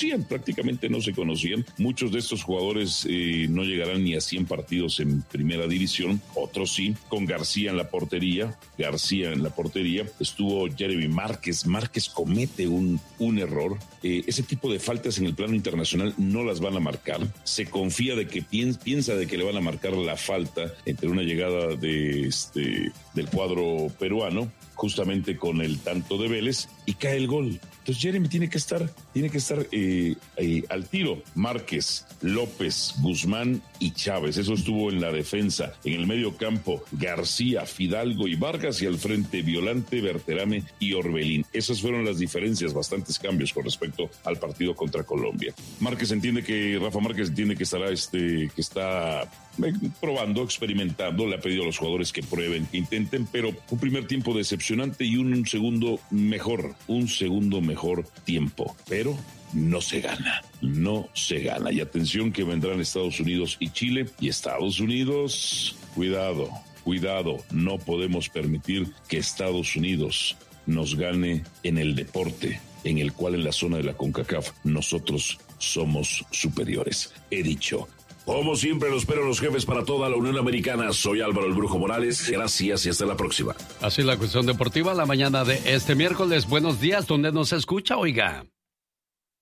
conocían, prácticamente no se conocían. Muchos de estos jugadores no llegarán ni a 100 partidos en primera división, otros sí, con García en la portería, estuvo Jeremy Márquez comete un error, ese tipo de faltas en el plano internacional no las van a marcar, se confía de que piensa de que le van a marcar la falta entre una llegada del cuadro peruano, justamente con el tanto de Vélez, y cae el gol. Entonces Jeremy tiene que estar al tiro. Márquez, López, Guzmán y Chávez. Eso estuvo en la defensa. En el medio campo, García, Fidalgo y Vargas, y al frente Violante, Berterame y Orbelín. Esas fueron las diferencias, bastantes cambios con respecto al partido contra Colombia. Rafa Márquez entiende que está probando, experimentando, le ha pedido a los jugadores que prueben, que intenten, pero un primer tiempo decepcionante y un segundo mejor tiempo, pero no se gana. Y atención que vendrán Estados Unidos y Chile, y Estados Unidos, cuidado, no podemos permitir que Estados Unidos nos gane en el deporte, en el cual en la zona de la CONCACAF nosotros somos superiores. He dicho. Como siempre, lo espero los jefes para toda la Unión Americana. Soy Álvaro el Brujo Morales. Gracias y hasta la próxima. Así la cuestión deportiva la mañana de este miércoles. Buenos días, ¿dónde nos escucha, oiga?